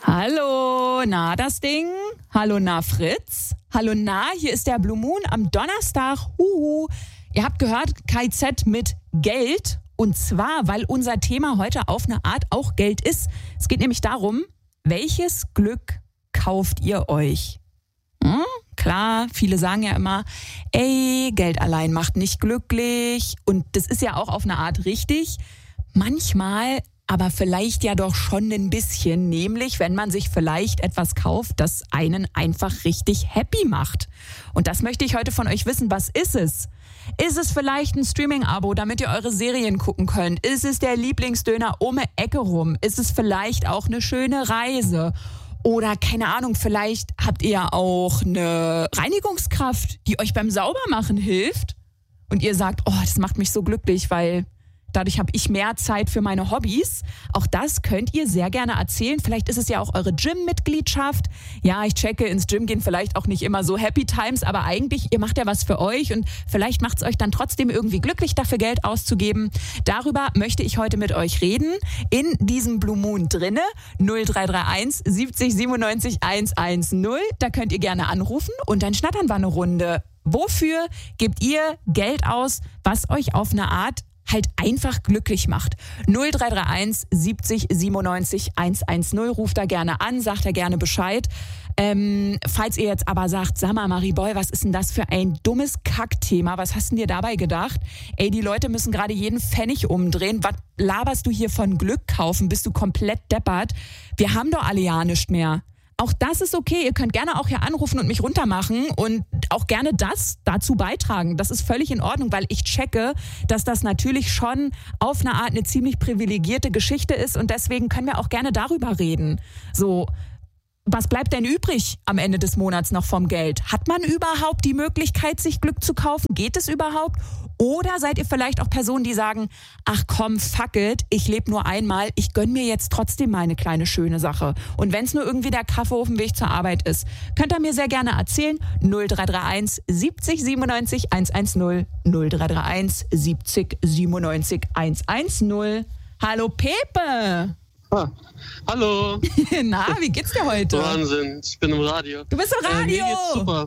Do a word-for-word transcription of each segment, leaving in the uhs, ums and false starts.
Hallo, na das Ding? Hallo, na Fritz? Hallo, na, hier ist der Blue Moon am Donnerstag. Huhu. Ihr habt gehört, K Z mit Geld. Und zwar, weil unser Thema heute auf eine Art auch Geld ist. Es geht nämlich darum, welches Glück kauft ihr euch? Hm? Klar, viele sagen ja immer, ey, Geld allein macht nicht glücklich. Und das ist ja auch auf eine Art richtig. Manchmal aber vielleicht ja doch schon ein bisschen, nämlich wenn man sich vielleicht etwas kauft, das einen einfach richtig happy macht. Und das möchte ich heute von euch wissen. Was ist es? Ist es vielleicht ein Streaming-Abo, damit ihr eure Serien gucken könnt? Ist es der Lieblingsdöner um die Ecke rum? Ist es vielleicht auch eine schöne Reise? Oder keine Ahnung, vielleicht habt ihr auch eine Reinigungskraft, die euch beim Saubermachen hilft. Und ihr sagt, oh, das macht mich so glücklich, weil dadurch habe ich mehr Zeit für meine Hobbys. Auch das könnt ihr sehr gerne erzählen. Vielleicht ist es ja auch eure Gym-Mitgliedschaft. Ja, ich checke, ins Gym gehen vielleicht auch nicht immer so Happy Times, aber eigentlich, ihr macht ja was für euch und vielleicht macht es euch dann trotzdem irgendwie glücklich, dafür Geld auszugeben. Darüber möchte ich heute mit euch reden. In diesem Blue Moon drinne, null drei drei eins siebzig siebenundneunzig hundertzehn. Da könnt ihr gerne anrufen und dann schnattern wir eine Runde. Wofür gebt ihr Geld aus, was euch auf eine Art halt einfach glücklich macht? null drei drei eins siebzig siebenundneunzig hundertzehn. Ruft da gerne an, sagt da gerne Bescheid. Ähm, falls ihr jetzt aber sagt, sag mal Mariboy, was ist denn das für ein dummes Kackthema? Was hast du dir dabei gedacht? Ey, die Leute müssen gerade jeden Pfennig umdrehen. Was laberst du hier von Glück kaufen? Bist du komplett deppert? Wir haben doch alle ja nichts mehr. Auch das ist okay. Ihr könnt gerne auch hier anrufen und mich runtermachen und auch gerne das dazu beitragen. Das ist völlig in Ordnung, weil ich checke, dass das natürlich schon auf eine Art eine ziemlich privilegierte Geschichte ist und deswegen können wir auch gerne darüber reden. So, was bleibt denn übrig am Ende des Monats noch vom Geld? Hat man überhaupt die Möglichkeit, sich Glück zu kaufen? Geht es überhaupt? Oder seid ihr vielleicht auch Personen, die sagen, ach komm, fuck it, ich lebe nur einmal, ich gönn mir jetzt trotzdem mal eine kleine schöne Sache. Und wenn es nur irgendwie der Kaffee auf dem Weg zur Arbeit ist, könnt ihr mir sehr gerne erzählen. null drei drei eins siebzig siebenundneunzig hundertzehn. null drei drei eins siebzig siebenundneunzig hundertzehn. Hallo Pepe! Ah, hallo. Na, wie geht's dir heute? Wahnsinn, ich bin im Radio. Du bist im Radio? Äh, mir geht's super.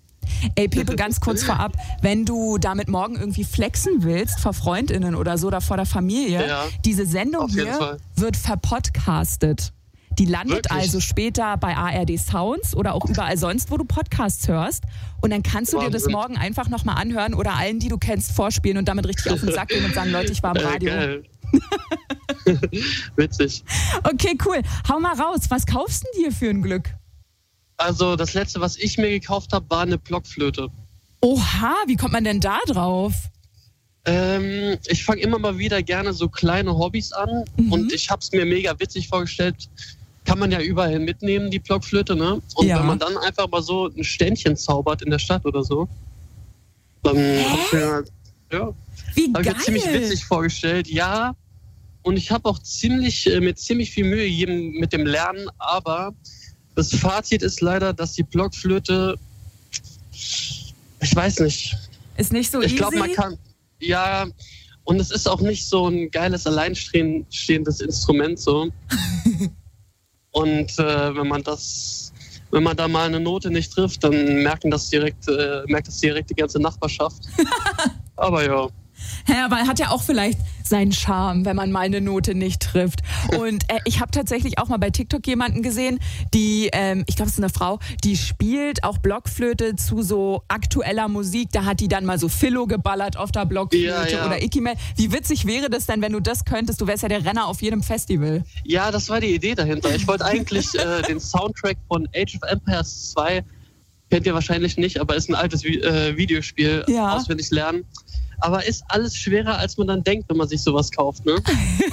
Ey, Pepe, ganz kurz vorab, wenn du damit morgen irgendwie flexen willst, vor FreundInnen oder so, oder vor der Familie, ja, diese Sendung hier Fall. wird verpodcastet. Die landet Wirklich? also später bei A R D Sounds oder auch überall sonst, wo du Podcasts hörst. Und dann kannst du Wahnsinn. dir das morgen einfach nochmal anhören oder allen, die du kennst, vorspielen und damit richtig auf den Sack gehen und sagen, Leute, ich war im Radio. Äh, geil. Witzig. Okay, cool. Hau mal raus. Was kaufst du dir für ein Glück? Also das letzte, was ich mir gekauft habe, war eine Blockflöte. Oha, wie kommt man denn da drauf? Ähm, ich fange immer mal wieder gerne so kleine Hobbys an Mhm. und ich habe es mir mega witzig vorgestellt. Kann man ja überall mitnehmen, die Blockflöte, ne? Und Ja. wenn man dann einfach mal so ein Ständchen zaubert in der Stadt oder so, dann habe ich mir, ja, Wie hab ich mir geil. ziemlich witzig vorgestellt. Ja, und ich habe auch ziemlich, äh, mir ziemlich viel Mühe gegeben mit dem Lernen, aber das Fazit ist leider, dass die Blockflöte, ich weiß nicht, Ist nicht so ich easy? glaube, man kann, ja, und es ist auch nicht so ein geiles, alleinstehendes Instrument so. Und äh, wenn man das, wenn man da mal eine Note nicht trifft, dann merken das direkt, äh, merkt das direkt die ganze Nachbarschaft. Aber ja. Ja, aber hat ja auch vielleicht seinen Charme, wenn man mal eine Note nicht trifft. Und äh, ich habe tatsächlich auch mal bei TikTok jemanden gesehen, die, ähm, ich glaube, es ist eine Frau, die spielt auch Blockflöte zu so aktueller Musik. Da hat die dann mal so Philo geballert auf der Blockflöte Ja, ja. oder Ikimel. Wie witzig wäre das denn, wenn du das könntest? Du wärst ja der Renner auf jedem Festival. Ja, das war die Idee dahinter. Ich wollte eigentlich äh, den Soundtrack von Age of Empires zwei, kennt ihr wahrscheinlich nicht, aber ist ein altes Vi- äh, Videospiel, Ja. auswendig lernen. Aber ist alles schwerer, als man dann denkt, wenn man sich sowas kauft, ne?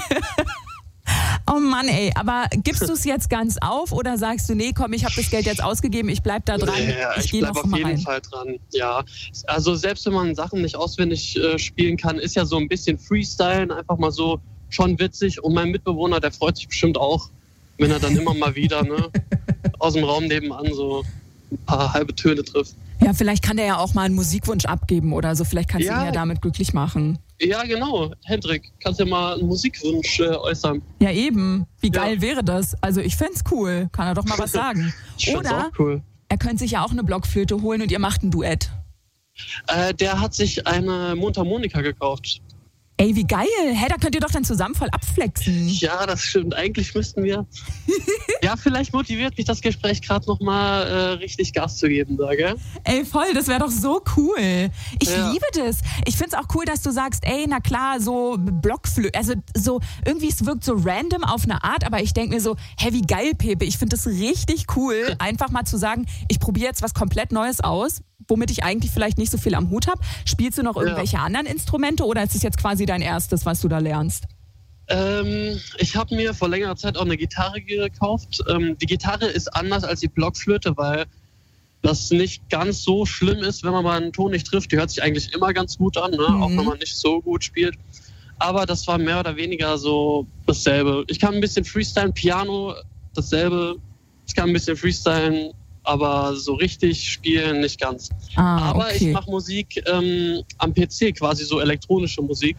Oh Mann, ey, aber gibst du es jetzt ganz auf oder sagst du, nee, komm, ich habe das Geld jetzt ausgegeben, ich bleib da dran, Ja, ich ich gehe bleib noch auf mal jeden rein. Fall dran. Ja, also selbst wenn man Sachen nicht auswendig äh, spielen kann, ist ja so ein bisschen Freestylen einfach mal so schon witzig. Und mein Mitbewohner, der freut sich bestimmt auch, wenn er dann immer mal wieder ne, aus dem Raum nebenan so ein paar halbe Töne trifft. Ja, vielleicht kann der ja auch mal einen Musikwunsch abgeben oder so. Vielleicht kannst du Ja. ihn ja damit glücklich machen. Ja, genau. Hendrik, kannst du ja mal einen Musikwunsch äh, äußern? Ja, eben. Wie Ja. geil wäre das? Also ich find's cool. Kann er doch mal was sagen. Ich find's Oder auch cool. er könnte sich ja auch eine Blockflöte holen und ihr macht ein Duett. Äh, der hat sich eine Mundharmonika gekauft. Ey, wie geil. Hä, da könnt ihr doch dann zusammen voll abflexen. Ja, das stimmt. Eigentlich müssten wir. Ja, vielleicht motiviert mich das Gespräch gerade nochmal äh, richtig Gas zu geben, sage. Ey, voll, das wäre doch so cool. Ich Ja. liebe das. Ich find's auch cool, dass du sagst, ey, na klar, so Blockflöte, also so, irgendwie, es wirkt so random auf eine Art, aber ich denke mir so, hä, wie geil, Pepe. Ich finde das richtig cool, einfach mal zu sagen, ich probiere jetzt was komplett Neues aus, womit ich eigentlich vielleicht nicht so viel am Hut habe. Spielst du noch irgendwelche Ja. anderen Instrumente oder ist es jetzt quasi dein erstes, was du da lernst? Ähm, ich habe mir vor längerer Zeit auch eine Gitarre gekauft. Ähm, die Gitarre ist anders als die Blockflöte, weil das nicht ganz so schlimm ist, wenn man mal einen Ton nicht trifft. Die hört sich eigentlich immer ganz gut an, ne? Mhm. Auch wenn man nicht so gut spielt. Aber das war mehr oder weniger so dasselbe. Ich kann ein bisschen freestylen, Piano, dasselbe. Ich kann ein bisschen freestylen, aber so richtig spielen nicht ganz. Ah, aber okay. ich mache Musik ähm, am P C, quasi so elektronische Musik.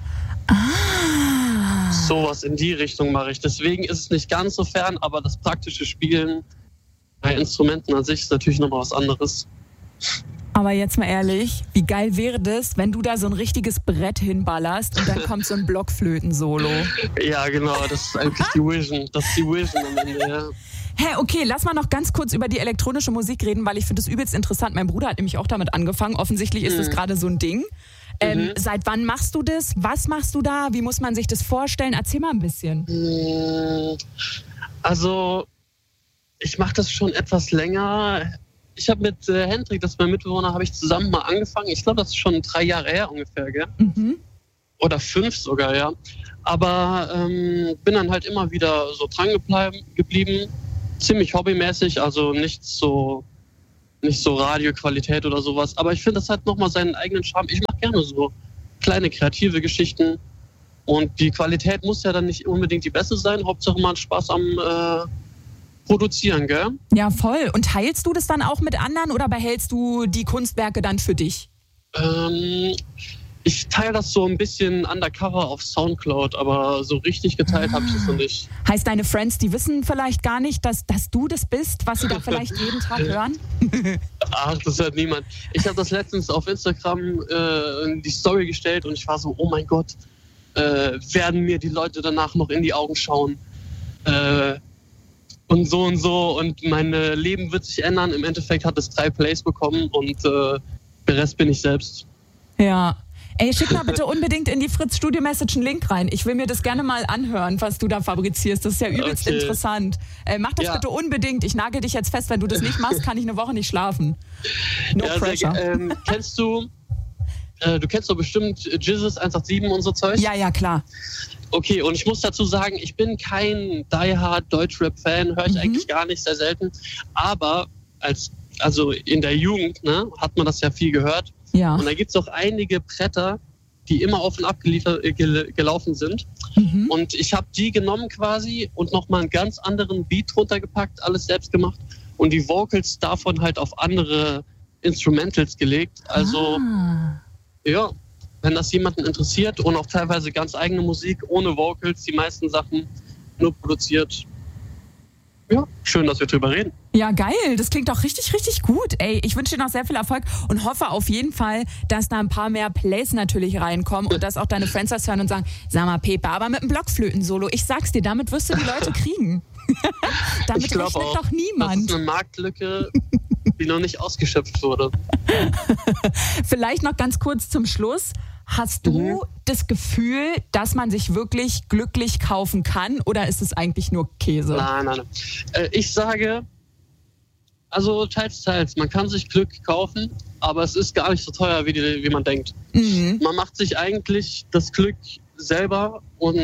Ah. Sowas in die Richtung mache ich. Deswegen ist es nicht ganz so fern, aber das praktische Spielen bei Instrumenten an sich ist natürlich nochmal was anderes. Aber jetzt mal ehrlich, wie geil wäre das, wenn du da so ein richtiges Brett hinballerst und dann kommt so ein Blockflöten-Solo. Ja, genau, das ist eigentlich die Vision. Das ist die Vision am Ende, ja. Hä, okay, lass mal noch ganz kurz über die elektronische Musik reden, weil ich finde das übelst interessant. Mein Bruder hat nämlich auch damit angefangen. Offensichtlich ist das gerade so ein Ding. Ähm, Mhm. Seit wann machst du das? Was machst du da? Wie muss man sich das vorstellen? Erzähl mal ein bisschen. Mm, Also, ich mache das schon etwas länger. Ich habe mit äh, Hendrik, das ist mein Mitbewohner, habe ich zusammen mal angefangen. Ich glaube, das ist schon drei Jahre her ungefähr, gell? Mhm. Oder fünf sogar, ja. Aber ähm, bin dann halt immer wieder so dran gebleiben, geblieben. Ziemlich hobbymäßig, also nicht so, nicht so Radioqualität oder sowas. Aber ich finde, das hat nochmal seinen eigenen Charme. Ich mache gerne so kleine kreative Geschichten. Und die Qualität muss ja dann nicht unbedingt die beste sein. Hauptsache man hat Spaß am äh, Produzieren, gell? Ja, voll. Und teilst du das dann auch mit anderen oder behältst du die Kunstwerke dann für dich? Ähm, ich teile das so ein bisschen undercover auf Soundcloud, aber so richtig geteilt habe ich das noch nicht. Heißt, deine Friends, die wissen vielleicht gar nicht, dass, dass du das bist, was sie da vielleicht jeden Tag hören? Ach, das hört niemand. Ich habe das letztens auf Instagram äh, in die Story gestellt und ich war so, oh mein Gott, äh, werden mir die Leute danach noch in die Augen schauen? Äh, und so und so und mein äh, Leben wird sich ändern. Im Endeffekt hat es drei Plays bekommen und äh, der Rest bin ich selbst. Ja. Ey, schick mal bitte unbedingt in die Fritz Studio Message einen Link rein. Ich will mir das gerne mal anhören, was du da fabrizierst. Das ist ja übelst Okay. interessant. Äh, mach das Ja. bitte unbedingt. Ich nagel dich jetzt fest. Wenn du das nicht machst, kann ich eine Woche nicht schlafen. No Ja, sehr, pressure. ge- ähm, kennst du, äh, du kennst doch bestimmt Jizzes eins acht sieben und so Zeug? Ja, ja, klar. Okay, und ich muss dazu sagen, ich bin kein die-hard Deutschrap-Fan, höre ich Mhm. eigentlich gar nicht, sehr selten. Aber als, also in der Jugend, ne, hat man das ja viel gehört. Ja. Und da gibt es auch einige Bretter, die immer auf und ab geliefert, äh, gel- gelaufen sind. Mhm. Und ich habe die genommen quasi und nochmal einen ganz anderen Beat runtergepackt, alles selbst gemacht. Und die Vocals davon halt auf andere Instrumentals gelegt. Also Ah. ja, wenn das jemanden interessiert und auch teilweise ganz eigene Musik ohne Vocals, die meisten Sachen nur produziert. Ja, schön, dass wir drüber reden. Ja, geil. Das klingt doch richtig, richtig gut. Ey, ich wünsche dir noch sehr viel Erfolg und hoffe auf jeden Fall, dass da ein paar mehr Plays natürlich reinkommen und dass auch deine Friends das hören und sagen, sag mal, Pepe, aber mit einem Blockflöten-Solo, ich sag's dir, damit wirst du die Leute kriegen. Damit Ich glaube rechnet auch, doch das niemand. ist eine Marktlücke, die noch nicht ausgeschöpft wurde. Vielleicht noch ganz kurz zum Schluss. Hast du Mhm. das Gefühl, dass man sich wirklich glücklich kaufen kann oder ist es eigentlich nur Käse? Nein, nein, nein. Äh, ich sage, also teils, teils. Man kann sich Glück kaufen, aber es ist gar nicht so teuer, wie, die, wie man denkt. Mhm. Man macht sich eigentlich das Glück selber und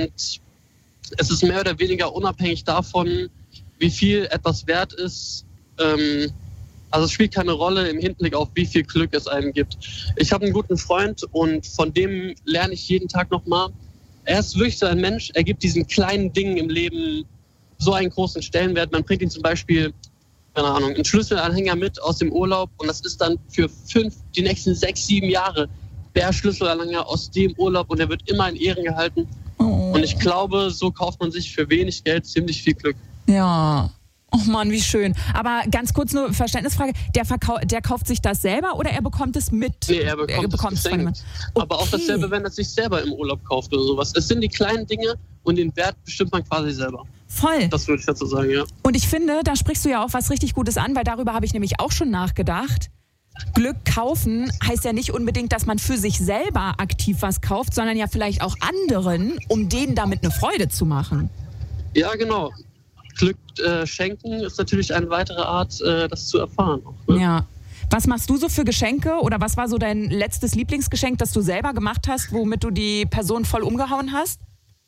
es ist mehr oder weniger unabhängig davon, wie viel etwas wert ist. Ähm, also es spielt keine Rolle im Hinblick auf, wie viel Glück es einem gibt. Ich habe einen guten Freund und von dem lerne ich jeden Tag nochmal. Er ist wirklich so ein Mensch, er gibt diesen kleinen Dingen im Leben so einen großen Stellenwert. Man bringt ihn zum Beispiel keine Ahnung, einen Schlüsselanhänger mit aus dem Urlaub und das ist dann für fünf, die nächsten sechs, sieben Jahre der Schlüsselanhänger aus dem Urlaub und der wird immer in Ehren gehalten. Oh. Und ich glaube, so kauft man sich für wenig Geld ziemlich viel Glück. Ja. Oh Mann, wie schön. Aber ganz kurz nur Verständnisfrage, der, Verkau- der kauft sich das selber oder er bekommt es mit? Nee, er bekommt, er bekommt es geschenkt. Okay. Aber auch dasselbe, wenn er sich selber im Urlaub kauft oder sowas. Es sind die kleinen Dinge und den Wert bestimmt man quasi selber. Voll. Das würde ich dazu sagen, ja. Und ich finde, da sprichst du ja auch was richtig Gutes an, weil darüber habe ich nämlich auch schon nachgedacht. Glück kaufen heißt ja nicht unbedingt, dass man für sich selber aktiv was kauft, sondern ja vielleicht auch anderen, um denen damit eine Freude zu machen. Ja, genau. Glück äh, schenken ist natürlich eine weitere Art, äh, das zu erfahren. Auch, ne? Ja. Was machst du so für Geschenke oder was war so dein letztes Lieblingsgeschenk, das du selber gemacht hast, womit du die Person voll umgehauen hast?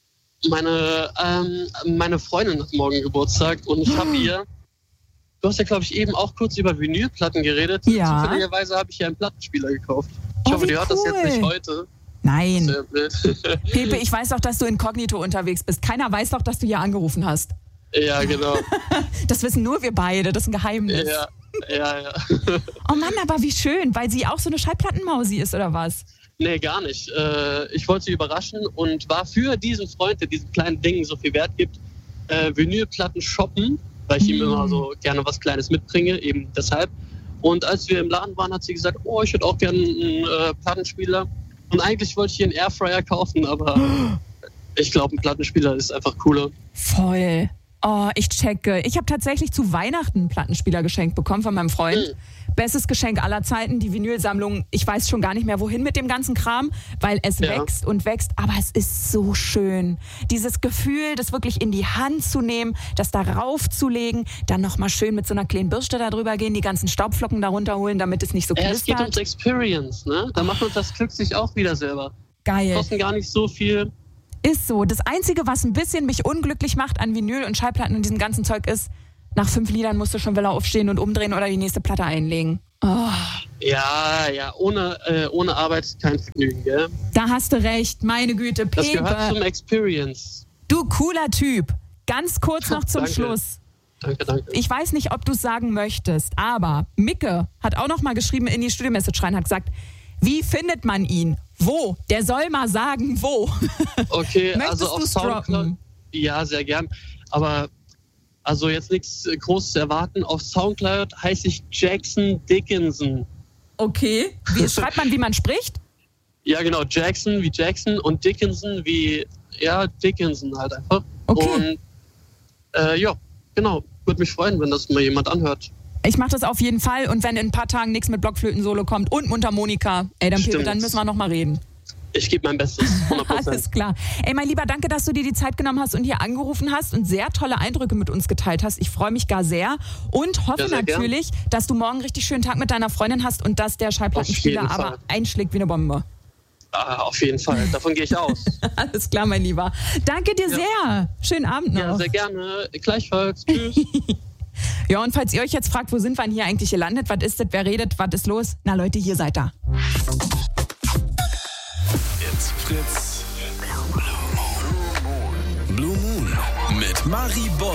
Meine, ähm, meine Freundin hat morgen Geburtstag und ich habe ihr, du hast ja glaube ich eben auch kurz über Vinylplatten geredet. Ja. Zufälligerweise habe ich ihr einen Plattenspieler gekauft. Ich oh, hoffe, die hört cool. das jetzt nicht heute. Nein. Pepe, ich weiß doch, dass du inkognito unterwegs bist. Keiner weiß doch, dass du hier angerufen hast. Ja, genau. Das wissen nur wir beide, das ist ein Geheimnis. Ja, ja, ja. Oh Mann, aber wie schön, weil sie auch so eine Schallplattenmausi ist, oder was? Nee, gar nicht. Ich wollte sie überraschen und war für diesen Freund, der diesen kleinen Dingen so viel Wert gibt, Vinylplatten shoppen, weil ich ihm immer so gerne was Kleines mitbringe, eben deshalb. Und als wir im Laden waren, hat sie gesagt, oh, ich hätte auch gerne einen äh, Plattenspieler. Und eigentlich wollte ich hier einen Airfryer kaufen, aber ich glaube, ein Plattenspieler ist einfach cooler. Voll. Oh, ich checke. Ich habe tatsächlich zu Weihnachten einen Plattenspieler geschenkt bekommen von meinem Freund. Mhm. Bestes Geschenk aller Zeiten, die Vinylsammlung. Ich weiß schon gar nicht mehr, wohin mit dem ganzen Kram, weil es ja. wächst und wächst. Aber es ist so schön. Dieses Gefühl, das wirklich in die Hand zu nehmen, das darauf zu legen, dann nochmal schön mit so einer kleinen Bürste da drüber gehen, die ganzen Staubflocken darunter holen, damit es nicht so knistert. Es geht ums Experience, ne? Da macht man das Glück sich auch wieder selber. Geil. Kosten gar nicht so viel. Ist so. Das Einzige, was ein bisschen mich unglücklich macht an Vinyl und Schallplatten und diesem ganzen Zeug ist, nach fünf Liedern musst du schon wieder aufstehen und umdrehen oder die nächste Platte einlegen. Oh. Ja, ja, ohne, äh, ohne Arbeit kein Vergnügen, gell? Da hast du recht, meine Güte, Pepe. Das gehört zum Experience. Du cooler Typ. Ganz kurz noch zum danke. Schluss. Danke, danke. Ich weiß nicht, ob du es sagen möchtest, aber Micke hat auch noch mal geschrieben in die Studio-Message rein, hat gesagt, wie findet man ihn? Wo? Der soll mal sagen, wo. Okay, möchtest also auf Soundcloud. Ja, sehr gern. Aber also jetzt nichts Großes erwarten. Auf Soundcloud heiße ich Jackson Dickinson. Okay. Wie schreibt man, wie man spricht? Ja, genau. Jackson wie Jackson und Dickinson wie, ja, Dickinson halt einfach. Okay. Und äh, ja, genau. Würde mich freuen, wenn das mal jemand anhört. Ich mache das auf jeden Fall und wenn in ein paar Tagen nichts mit Blockflöten-Solo kommt und Mundharmonika, ey, dann, Pepe, dann müssen wir noch mal reden. Ich gebe mein Bestes, hundert Prozent. Alles klar. Ey, mein Lieber, danke, dass du dir die Zeit genommen hast und hier angerufen hast und sehr tolle Eindrücke mit uns geteilt hast. Ich freue mich gar sehr und hoffe ja, natürlich, gern. dass du morgen einen richtig schönen Tag mit deiner Freundin hast und dass der Schallplattenspieler aber einschlägt wie eine Bombe. Ah, auf jeden Fall, davon gehe ich aus. Alles klar, mein Lieber. Danke dir ja. sehr. Schönen Abend noch. Ja, sehr gerne. Gleichfalls. Tschüss. Ja, und falls ihr euch jetzt fragt, wo sind wir denn hier eigentlich gelandet? Was ist das? Wer redet? Was ist los? Na Leute, hier seid ihr. Jetzt Fritz. Blue Moon mit Marie Boll.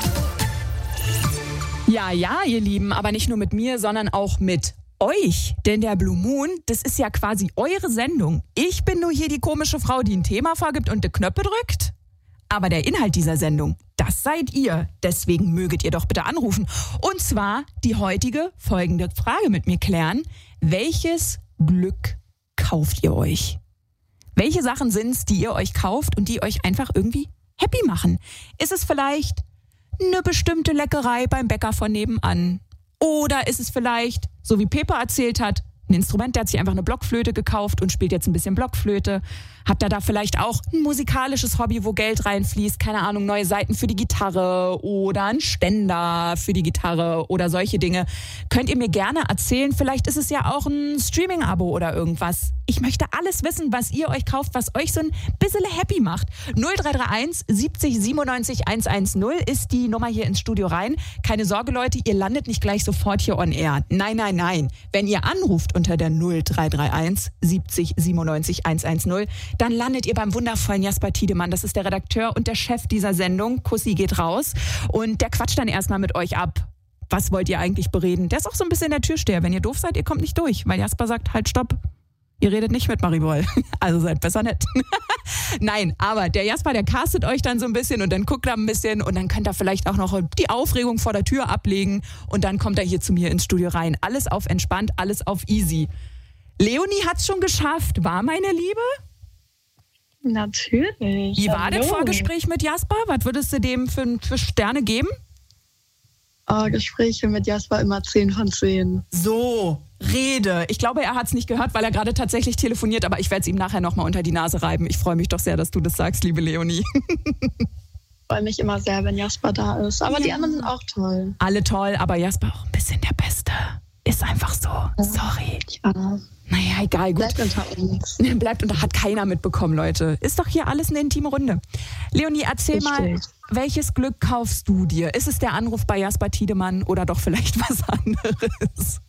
Ja, ja, ihr Lieben, aber nicht nur mit mir, sondern auch mit euch. Denn der Blue Moon, das ist ja quasi eure Sendung. Ich bin nur hier die komische Frau, die ein Thema vorgibt und die Knöpfe drückt. Aber der Inhalt dieser Sendung, das seid ihr. Deswegen möget ihr doch bitte anrufen. Und zwar die heutige folgende Frage mit mir klären. Welches Glück kauft ihr euch? Welche Sachen sind es, die ihr euch kauft und die euch einfach irgendwie happy machen? Ist es vielleicht eine bestimmte Leckerei beim Bäcker von nebenan? Oder ist es vielleicht, so wie Pepe erzählt hat, ein Instrument, der hat sich einfach eine Blockflöte gekauft und spielt jetzt ein bisschen Blockflöte. Habt ihr da vielleicht auch ein musikalisches Hobby, wo Geld reinfließt? Keine Ahnung, neue Saiten für die Gitarre oder ein Ständer für die Gitarre oder solche Dinge. Könnt ihr mir gerne erzählen. Vielleicht ist es ja auch ein Streaming-Abo oder irgendwas. Ich möchte alles wissen, was ihr euch kauft, was euch so ein bisschen happy macht. null drei drei eins siebzig siebenundneunzig hundertzehn ist die Nummer hier ins Studio rein. Keine Sorge, Leute, ihr landet nicht gleich sofort hier on air. Nein, nein, nein. Wenn ihr anruft unter der null drei drei eins siebzig siebenundneunzig hundertzehn, dann landet ihr beim wundervollen Jasper Tiedemann. Das ist der Redakteur und der Chef dieser Sendung. Kussi geht raus und der quatscht dann erstmal mit euch ab. was wollt ihr eigentlich bereden? Der ist auch so ein bisschen der Türsteher. Wenn ihr doof seid, ihr kommt nicht durch, weil Jasper sagt, halt, stopp. Ihr redet nicht mit Marie-Boll. Also seid besser nett. Nein, aber der Jasper, der castet euch dann so ein bisschen und dann guckt er ein bisschen und dann könnt ihr vielleicht auch noch die Aufregung vor der Tür ablegen und dann kommt er hier zu mir ins Studio rein. Alles auf entspannt, alles auf easy. Leonie hat's schon geschafft. War meine Liebe? Natürlich. Wie war das Hallo. Vorgespräch mit Jasper? Was würdest du dem für, für Sterne geben? Oh, Gespräche mit Jasper immer zehn von zehn. So, Rede. Ich glaube, er hat es nicht gehört, weil er gerade tatsächlich telefoniert, aber ich werde es ihm nachher nochmal unter die Nase reiben. Ich freue mich doch sehr, dass du das sagst, liebe Leonie. Ich freue mich immer sehr, wenn Jasper da ist. Aber Ja. die anderen sind auch toll. Alle toll, aber Jasper auch ein bisschen der Beste. Ist einfach so. Sorry. Ja, Naja, egal, gut. bleibt unter uns. Bleibt und da hat keiner mitbekommen, Leute. Ist doch hier alles eine intime Runde. Leonie, erzähl Das mal, stimmt. welches Glück kaufst du dir? Ist es der Anruf bei Jasper Tiedemann oder doch vielleicht was anderes?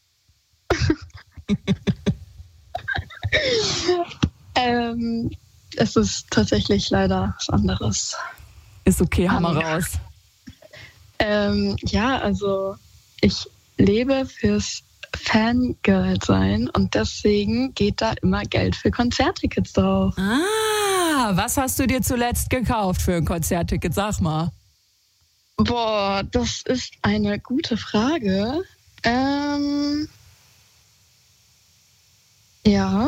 Ähm, es ist tatsächlich leider was anderes. Ist okay, Hammer Ah, raus. Ähm, ja, also ich lebe fürs Fangirl sein und deswegen geht da immer Geld für Konzerttickets drauf. Ah, was hast du dir zuletzt gekauft für ein Konzertticket? Sag mal. Boah, das ist eine gute Frage. Ähm, ja.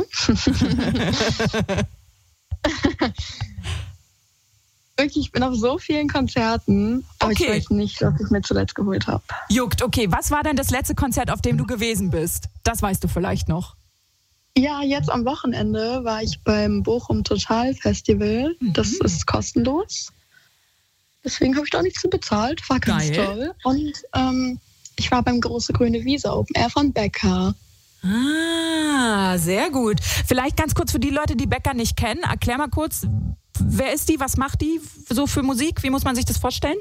Wirklich, ich bin auf so vielen Konzerten, aber Okay. ich weiß nicht, was ich mir zuletzt geholt habe. Juckt, okay. Was war denn das letzte Konzert, auf dem du gewesen bist? Das weißt du vielleicht noch. Ja, jetzt am Wochenende war ich beim Bochum Total Festival. Das Mhm. ist kostenlos. Deswegen habe ich da nichts zu bezahlt. War ganz Geil. toll. Und ähm, ich war beim Große Grüne Wiese Open Air von Becker. Ah, sehr gut. Vielleicht ganz kurz für die Leute, die Becker nicht kennen, erklär mal kurz, wer ist die, was macht die so für Musik? Wie muss man sich das vorstellen?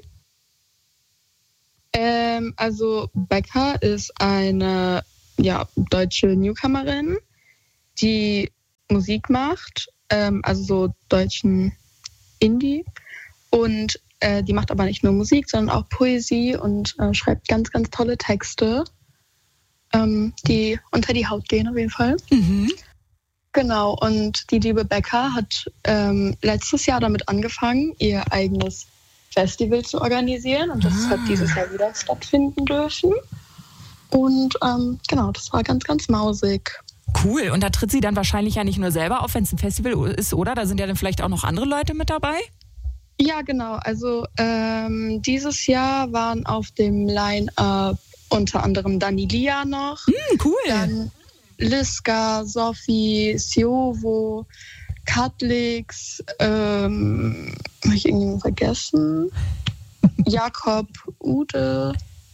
Ähm, also Becker ist eine ja, deutsche Newcomerin, die Musik macht, ähm, also so deutschen Indie. Und äh, die macht aber nicht nur Musik, sondern auch Poesie und äh, schreibt ganz, ganz tolle Texte, ähm, die unter die Haut gehen auf jeden Fall. Mhm. Genau, und die liebe Becker hat ähm, letztes Jahr damit angefangen, ihr eigenes Festival zu organisieren. Und das Ah. hat dieses Jahr wieder stattfinden dürfen. Und ähm, genau, das war ganz, ganz mausig. Cool. Und da tritt sie dann wahrscheinlich ja nicht nur selber auf, wenn es ein Festival ist, oder? Da sind ja dann vielleicht auch noch andere Leute mit dabei? Ja, genau. Also ähm, dieses Jahr waren auf dem Line-Up unter anderem Dani Lia noch, Hm, cool. dann Liska, Sophie, Siovo, Katlix, ähm, habe ich irgendjemanden vergessen? Jakob, Ude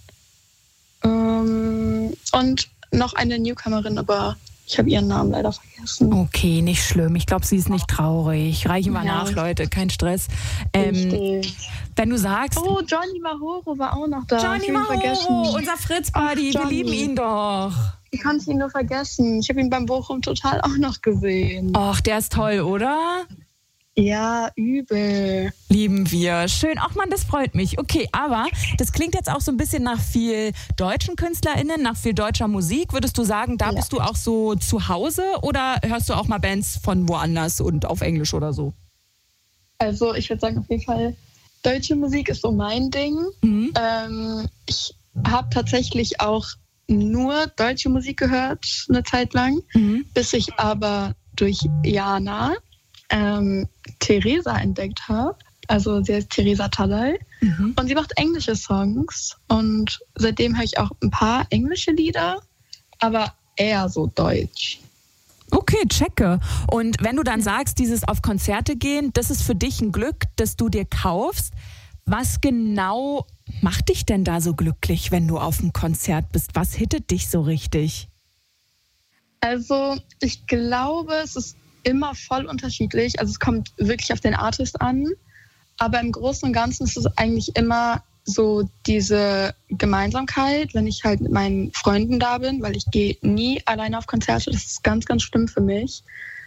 ähm, und noch eine Newcomerin, aber ich habe ihren Namen leider vergessen. Okay, nicht schlimm. Ich glaube, sie ist nicht traurig. Reichen wir Ja. nach, Leute. Kein Stress. Ähm, Richtig. wenn du sagst, Oh, Johnny Mahoro war auch noch da. ich Johnny hab ihn vergessen. Mahoro, unser Fritz-Buddy, Ach, wir Johnny. lieben ihn doch. Ich konnte ihn nur vergessen. Ich habe ihn beim Bochum Total auch noch gesehen. Och, der ist toll, oder? Ja, übel. Lieben wir. Schön. Ach man, das freut mich. Okay, aber das klingt jetzt auch so ein bisschen nach viel deutschen KünstlerInnen, nach viel deutscher Musik. Würdest du sagen, da Ja. bist du auch so zu Hause oder hörst du auch mal Bands von woanders und auf Englisch oder so? Also ich würde sagen, auf jeden Fall, deutsche Musik ist so mein Ding. Mhm. Ähm, ich habe tatsächlich auch nur deutsche Musik gehört eine Zeit lang, Mhm. bis ich aber durch Jana ähm, Theresa entdeckt habe. Also sie heißt Theresa Talley Mhm. und sie macht englische Songs und seitdem höre ich auch ein paar englische Lieder, aber eher so deutsch. Okay, checke. Und wenn du dann sagst, dieses auf Konzerte gehen, das ist für dich ein Glück, das du dir kaufst. Was genau macht dich denn da so glücklich, wenn du auf einem Konzert bist? Was hittet dich so richtig? Also ich glaube, es ist immer voll unterschiedlich. Also es kommt wirklich auf den Artist an. Aber im Großen und Ganzen ist es eigentlich immer so diese Gemeinsamkeit, wenn ich halt mit meinen Freunden da bin, weil ich gehe nie alleine auf Konzerte. Das ist ganz, ganz schlimm für mich.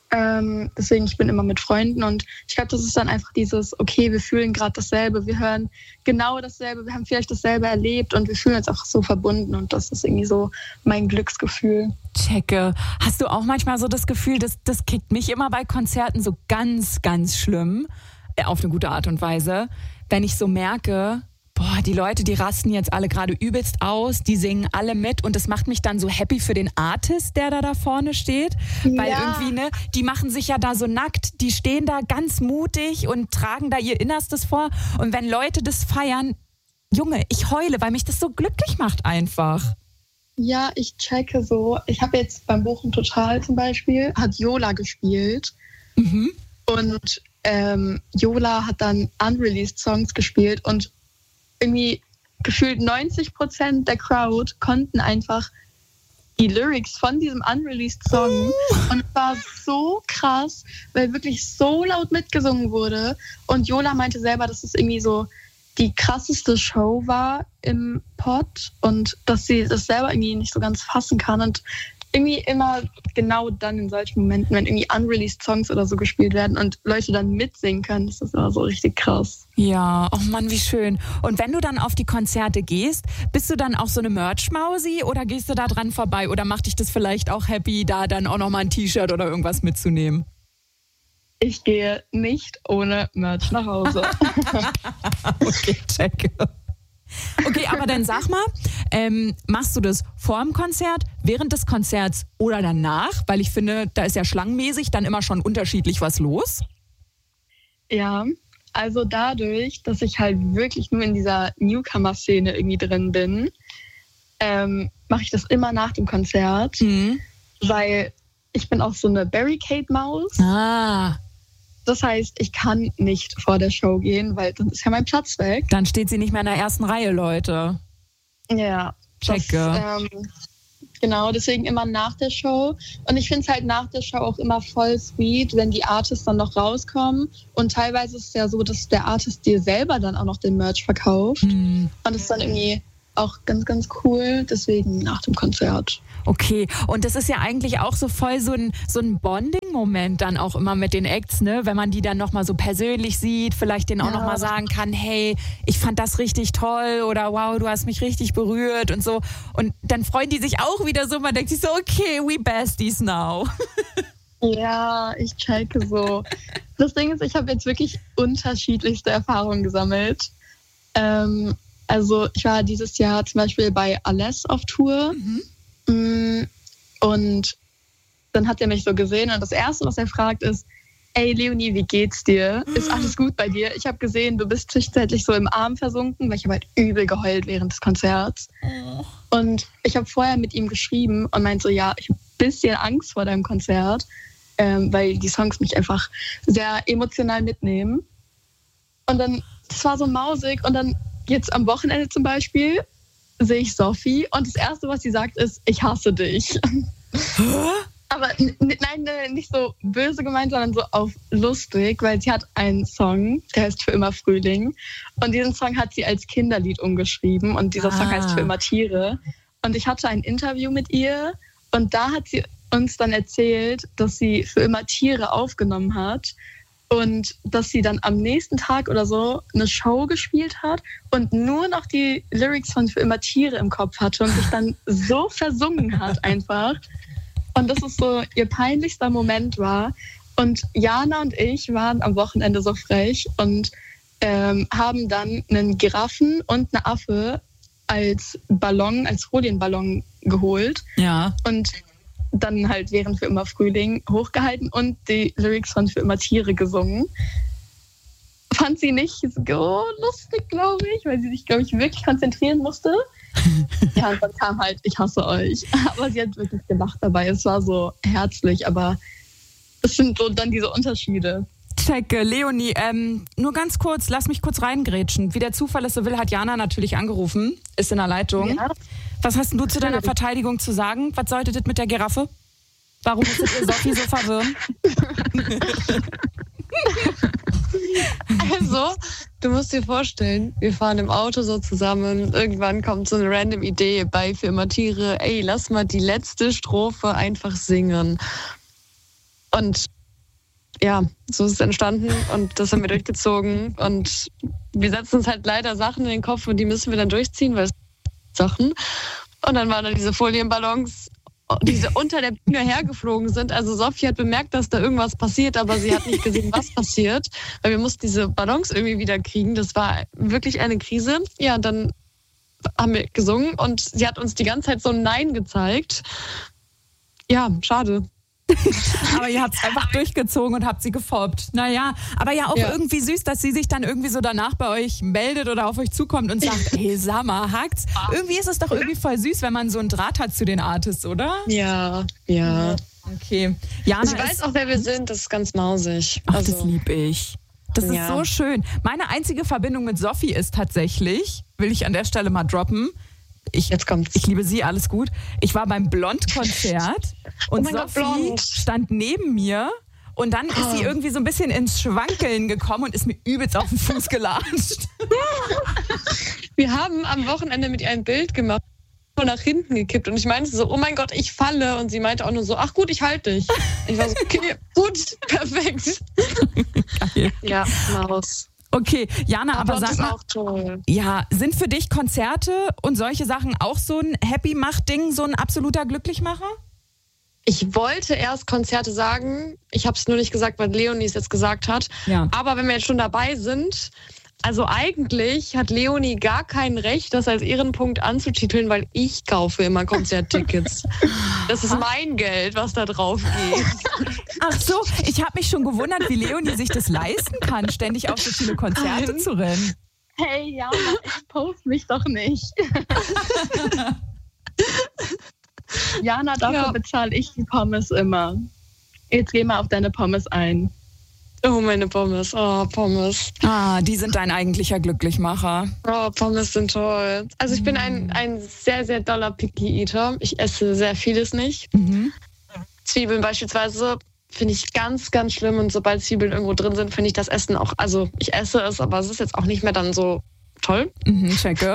Ähm, deswegen, ich bin immer mit Freunden und ich glaube, das ist dann einfach dieses, okay, wir fühlen gerade dasselbe, wir hören genau dasselbe, wir haben vielleicht dasselbe erlebt und wir fühlen uns auch so verbunden und das ist irgendwie so mein Glücksgefühl. Checke. Hast du auch manchmal so das Gefühl, das, das kickt mich immer bei Konzerten so ganz, ganz schlimm, äh, auf eine gute Art und Weise, wenn ich so merke, boah, die Leute, die rasten jetzt alle gerade übelst aus, die singen alle mit und das macht mich dann so happy für den Artist, der da da vorne steht, weil Ja. irgendwie, ne, die machen sich ja da so nackt, die stehen da ganz mutig und tragen da ihr Innerstes vor und wenn Leute das feiern, Junge, ich heule, weil mich das so glücklich macht einfach. Ja, ich checke so. Ich habe jetzt beim Bochum Total zum Beispiel, hat Yola gespielt Mhm. und ähm, Yola hat dann unreleased Songs gespielt und irgendwie gefühlt neunzig Prozent der Crowd konnten einfach die Lyrics von diesem unreleased Song und es war so krass, weil wirklich so laut mitgesungen wurde und Yola meinte selber, dass es irgendwie so die krasseste Show war im Pod und dass sie das selber irgendwie nicht so ganz fassen kann und irgendwie immer genau dann in solchen Momenten, wenn irgendwie unreleased Songs oder so gespielt werden und Leute dann mitsingen können, das ist immer so richtig krass. Ja, oh Mann, wie schön. Und wenn du dann auf die Konzerte gehst, bist du dann auch so eine Merch-Mausi oder gehst du da dran vorbei oder macht dich das vielleicht auch happy, da dann auch nochmal ein T-Shirt oder irgendwas mitzunehmen? Ich gehe nicht ohne Merch nach Hause. Okay, check. Okay, aber dann sag mal, ähm, machst du das vor dem Konzert, während des Konzerts oder danach? Weil ich finde, da ist ja schlangenmäßig dann immer schon unterschiedlich was los. Ja, also dadurch, dass ich halt wirklich nur in dieser Newcomer-Szene irgendwie drin bin, ähm, mache ich das immer nach dem Konzert, Mhm. weil ich bin auch so eine Barricade-Maus. Ah, Das heißt, ich kann nicht vor der Show gehen, weil dann ist ja mein Platz weg. dann steht sie nicht mehr in der ersten Reihe, Leute. Ja, das, Checke. ähm, genau, deswegen immer nach der Show. Und ich finde es halt nach der Show auch immer voll sweet, wenn die Artists dann noch rauskommen. Und teilweise ist es ja so, dass der Artist dir selber dann auch noch den Merch verkauft. Hm. Und das ist dann irgendwie auch ganz, ganz cool. Deswegen nach dem Konzert. Okay, und das ist ja eigentlich auch so voll so ein, so ein Bonding-Moment dann auch immer mit den Acts, ne? Wenn man die dann nochmal so persönlich sieht, vielleicht denen auch Ja. nochmal sagen kann, hey, ich fand das richtig toll oder wow, du hast mich richtig berührt und so. Und dann freuen die sich auch wieder so, man denkt sich so, okay, we besties now. Ja, ich checke so. Das Ding ist, ich habe jetzt wirklich unterschiedlichste Erfahrungen gesammelt. Ähm, also ich war dieses Jahr zum Beispiel bei Aless auf Tour. Mhm. Mm, Und dann hat er mich so gesehen und das Erste, was er fragt, ist, ey Leonie, wie geht's dir? Ist alles gut bei dir? Ich habe gesehen, du bist zwischenzeitlich so im Arm versunken, weil ich habe halt übel geheult während des Konzerts. Und ich habe vorher mit ihm geschrieben und meinte so, ja, ich habe ein bisschen Angst vor deinem Konzert, ähm, weil die Songs mich einfach sehr emotional mitnehmen. Und dann, das war so mausig und dann jetzt am Wochenende zum Beispiel sehe ich Sophie und das Erste, was sie sagt, ist, ich hasse dich. Aber n- n- nein, nein, nicht so böse gemeint, sondern so auf lustig, weil sie hat einen Song, der heißt Für immer Frühling. Und diesen Song hat sie als Kinderlied umgeschrieben und dieser Song Ah. heißt Für immer Tiere. Und ich hatte ein Interview mit ihr und da hat sie uns dann erzählt, dass sie Für immer Tiere aufgenommen hat und dass sie dann am nächsten Tag oder so eine Show gespielt hat und nur noch die Lyrics von Für immer Tiere im Kopf hatte und sich dann so versungen hat einfach. Und das ist so ihr peinlichster Moment war. Und Jana und ich waren am Wochenende so frech und ähm, haben dann einen Giraffen und eine Affe als Ballon, als Folienballon geholt Ja. und dann halt während Für immer Frühling hochgehalten und die Lyrics von Für immer Tiere gesungen. Fand sie nicht so lustig, glaube ich, weil sie sich, glaube ich, wirklich konzentrieren musste. Ja, und dann kam halt, ich hasse euch. Aber sie hat wirklich gelacht dabei. Es war so herzlich, aber es sind so dann diese Unterschiede. Checke, Leonie, ähm, nur ganz kurz, lass mich kurz reingrätschen. Wie der Zufall es so will, hat Jana natürlich angerufen, ist in der Leitung. Ja. Was hast denn du zu deiner Verteidigung zu sagen? Was sollte das mit der Giraffe? Warum musstet ihr Sophie so verwirren? Also, du musst dir vorstellen, wir fahren im Auto so zusammen. Irgendwann kommt so eine random Idee bei Für immer Tiere. Ey, lass mal die letzte Strophe einfach singen. Und ja, so ist es entstanden und das haben wir durchgezogen. Und wir setzen uns halt leider Sachen in den Kopf und die müssen wir dann durchziehen, weil es Sachen. Und dann waren da diese Folienballons, die so unter der Bühne hergeflogen sind. Also Sophie hat bemerkt, dass da irgendwas passiert, aber sie hat nicht gesehen, was passiert, weil wir mussten diese Ballons irgendwie wieder kriegen. Das war wirklich eine Krise. Ja, dann haben wir gesungen und sie hat uns die ganze Zeit so ein Nein gezeigt. Ja, schade. Aber ihr habt es einfach durchgezogen und habt sie gefoppt. Naja, aber ja auch ja. irgendwie süß, dass sie sich dann irgendwie so danach bei euch meldet oder auf euch zukommt und sagt, hey, sag mal, hackt's? Irgendwie ist es doch irgendwie voll süß, wenn man so einen Draht hat zu den Artists, oder? Ja, ja. Okay. Jana ich weiß auch, wer wir sind, das ist ganz mausig. Ach, also. das lieb ich. Das ist Ja. so schön. Meine einzige Verbindung mit Sophie ist tatsächlich, will ich an der Stelle mal droppen, Ich, Jetzt kommt's. Ich liebe sie, alles gut. Ich war beim Blond-Konzert und Oh mein Gott, Sophie Blond. stand neben mir und dann ist sie irgendwie so ein bisschen ins Schwankeln gekommen und ist mir übelst auf den Fuß gelatscht. Wir haben am Wochenende mit ihr ein Bild gemacht und nach hinten gekippt und ich meinte so, oh mein Gott, ich falle und sie meinte auch nur so, ach gut, ich halte dich. Ich war so, okay, gut, perfekt. Geil. Ja, Maus. Okay, Jana, aber, Aber sag das ist mal, auch toll. ja, sind für dich Konzerte und solche Sachen auch so ein Happy-Mach-Ding, so ein absoluter Glücklichmacher? Ich wollte erst Konzerte sagen, ich habe es nur nicht gesagt, weil Leonie es jetzt gesagt hat. Ja. Aber wenn wir jetzt schon dabei sind, also eigentlich hat Leonie gar kein Recht, das als Ehrenpunkt anzutiteln, weil ich kaufe immer Konzerttickets. Das ist mein Geld, was da drauf geht. Ach so, ich habe mich schon gewundert, wie Leonie sich das leisten kann, ständig auf so viele Konzerte zu rennen. Hey, Jana, expose mich doch nicht. Jana, dafür Ja. bezahle ich die Pommes immer. Jetzt geh mal auf deine Pommes ein. Oh, meine Pommes. Oh, Pommes. Ah, die sind dein eigentlicher Glücklichmacher. Oh, Pommes sind toll. Also ich bin ein, ein sehr, sehr doller Picky Eater. Ich esse sehr vieles nicht. Mhm. Zwiebeln beispielsweise finde ich ganz, ganz schlimm. Und sobald Zwiebeln irgendwo drin sind, finde ich das Essen auch, also ich esse es, aber es ist jetzt auch nicht mehr dann so toll. Mhm, checke.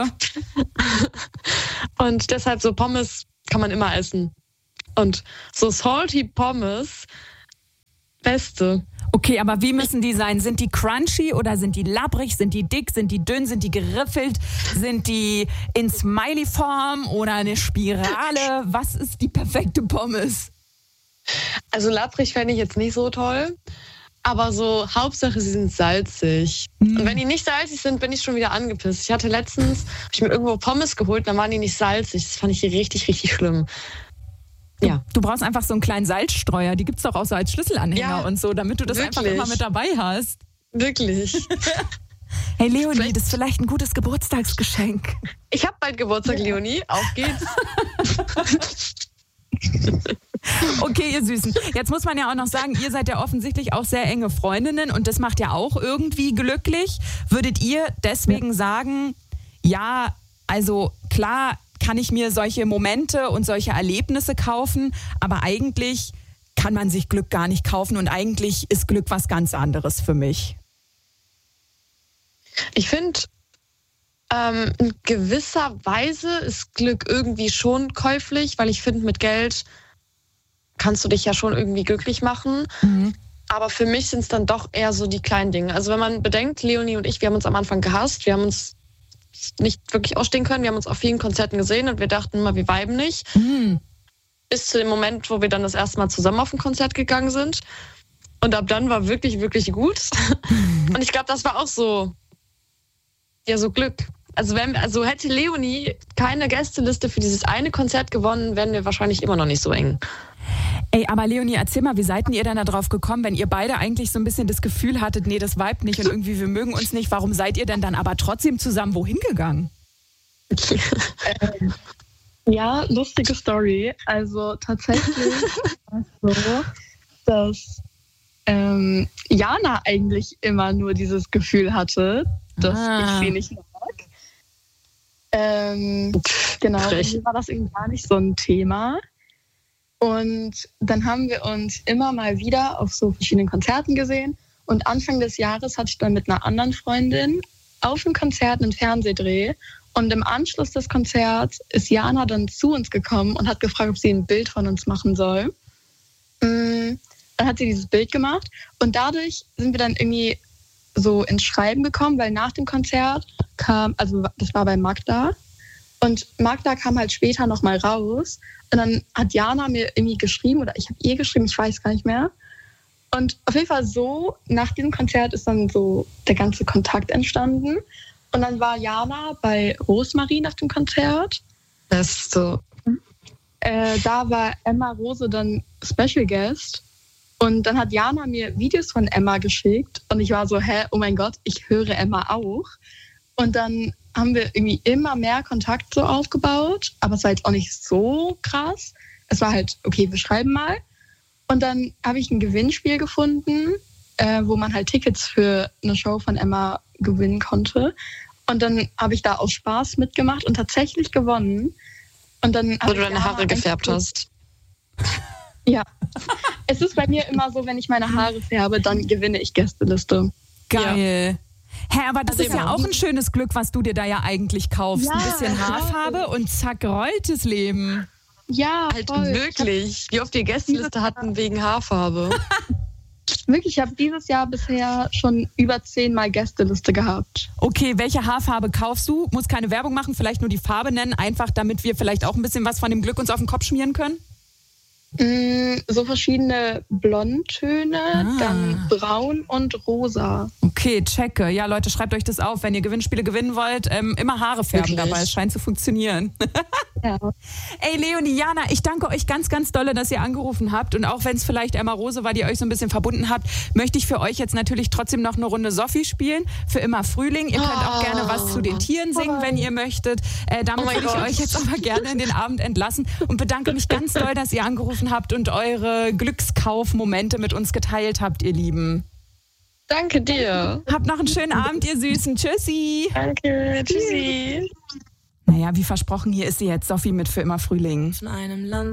Und deshalb so Pommes kann man immer essen. Und so salty Pommes, beste. Okay, aber wie müssen die sein? Sind die crunchy oder sind die labbrig? Sind die dick? Sind die dünn? Sind die geriffelt? Sind die in Smiley-Form oder eine Spirale? Was ist die perfekte Pommes? Also labbrig fände ich jetzt nicht so toll. Aber so, Hauptsache, sie sind salzig. Mhm. Und wenn die nicht salzig sind, bin ich schon wieder angepisst. Ich hatte letztens, habe ich mir irgendwo Pommes geholt, dann waren die nicht salzig. Das fand ich richtig, richtig schlimm. Ja. Du brauchst einfach so einen kleinen Salzstreuer. Die gibt's doch auch so als Schlüsselanhänger Ja, und so, damit du das einfach wirklich. immer mit dabei hast. Wirklich. Hey Leonie, Vielleicht- das ist vielleicht ein gutes Geburtstagsgeschenk. Ich habe bald Geburtstag, Leonie. Auf geht's. Okay, ihr Süßen. Jetzt muss man ja auch noch sagen, ihr seid ja offensichtlich auch sehr enge Freundinnen und das macht ja auch irgendwie glücklich. Würdet ihr deswegen sagen, ja, also klar kann ich mir solche Momente und solche Erlebnisse kaufen, aber eigentlich kann man sich Glück gar nicht kaufen und eigentlich ist Glück was ganz anderes für mich. Ich finde, ähm, in gewisser Weise ist Glück irgendwie schon käuflich, weil ich finde, mit Geld kannst du dich ja schon irgendwie glücklich machen. Mhm. Aber für mich sind es dann doch eher so die kleinen Dinge. Also wenn man bedenkt, Leonie und ich, wir haben uns am Anfang gehasst, wir haben uns nicht wirklich ausstehen können, wir haben uns auf vielen Konzerten gesehen und wir dachten immer, wir viben nicht. Mhm. Bis zu dem Moment, wo wir dann das erste Mal zusammen auf ein Konzert gegangen sind. Und ab dann war wirklich, wirklich gut. Und ich glaube, das war auch so, ja, so Glück. Also, wenn, also hätte Leonie keine Gästeliste für dieses eine Konzert gewonnen, wären wir wahrscheinlich immer noch nicht so eng. Ey, aber Leonie, erzähl mal, wie seid denn ihr denn da drauf gekommen, wenn ihr beide eigentlich so ein bisschen das Gefühl hattet, nee, das vibet nicht und irgendwie wir mögen uns nicht, warum seid ihr denn dann aber trotzdem zusammen wohin gegangen? Ähm, ja, lustige Story. Also tatsächlich war es so, dass ähm, Jana eigentlich immer nur dieses Gefühl hatte, dass Ah. ich sie nicht mag. Ähm, genau, Frech. mir war das irgendwie gar nicht so ein Thema. Und dann haben wir uns immer mal wieder auf so verschiedenen Konzerten gesehen. Und Anfang des Jahres hatte ich dann mit einer anderen Freundin auf dem Konzert einen Fernsehdreh. Und im Anschluss des Konzerts ist Jana dann zu uns gekommen und hat gefragt, ob sie ein Bild von uns machen soll. Mm, dann hat sie dieses Bild gemacht und dadurch sind wir dann irgendwie so ins Schreiben gekommen, weil nach dem Konzert kam, also das war bei Magda und Magda kam halt später nochmal raus und dann hat Jana mir irgendwie geschrieben oder ich habe ihr geschrieben, ich weiß gar nicht mehr. Und auf jeden Fall so, nach diesem Konzert ist dann so der ganze Kontakt entstanden. Und dann war Jana bei Rosemarie nach dem Konzert. Das ist so. Äh, da war Emma Rose dann Special Guest. Und dann hat Jana mir Videos von Emma geschickt. Und ich war so, hä, oh mein Gott, ich höre Emma auch. Und dann haben wir irgendwie immer mehr Kontakt so aufgebaut. Aber es war jetzt auch nicht so krass. Es war halt, okay, wir schreiben mal. Und dann habe ich ein Gewinnspiel gefunden, äh, wo man halt Tickets für eine Show von Emma gewinnen konnte. Und dann habe ich da aus Spaß mitgemacht und tatsächlich gewonnen. Und dann Wo du deine Haare gefärbt hast. Ja. Es ist bei mir immer so, wenn ich meine Haare färbe, dann gewinne ich Gästeliste. Geil. Hä, aber das Also ist ja immer. auch ein schönes Glück, was du dir da ja eigentlich kaufst. Ja, ein bisschen Haarfarbe und zack, rollt das Leben. Ja, Halt voll. wirklich. Wie oft wir Gästeliste hatten wegen Haarfarbe. Wirklich, ich habe dieses Jahr bisher schon über zehnmal Gästeliste gehabt. Okay, welche Haarfarbe kaufst du? Muss keine Werbung machen, vielleicht nur die Farbe nennen, einfach damit wir vielleicht auch ein bisschen was von dem Glück uns auf den Kopf schmieren können? Mm, so verschiedene Blondtöne, Ah. dann braun und rosa. Okay, checke. Ja, Leute, schreibt euch das auf, wenn ihr Gewinnspiele gewinnen wollt. Ähm, immer Haare färben Wirklich? dabei, es scheint zu funktionieren. Ja. Ey, Leonie, Jana, ich danke euch ganz, ganz dolle, dass ihr angerufen habt. Und auch wenn es vielleicht Emma Rose war, die euch so ein bisschen verbunden habt, möchte ich für euch jetzt natürlich trotzdem noch eine Runde Sophie spielen. Für immer Frühling. Ihr könnt auch Oh. gerne was zu den Tieren singen, wenn ihr möchtet. Äh, damit Oh mein würde ich Gott. euch jetzt aber gerne in den Abend entlassen und bedanke mich ganz doll, dass ihr angerufen habt und eure Glückskaufmomente mit uns geteilt habt, ihr Lieben. Danke dir. Habt noch einen schönen Abend, ihr Süßen. Tschüssi. Danke. Tschüssi. Naja, wie versprochen, hier ist sie jetzt, Sophie mit Für immer Frühling. Von einem Land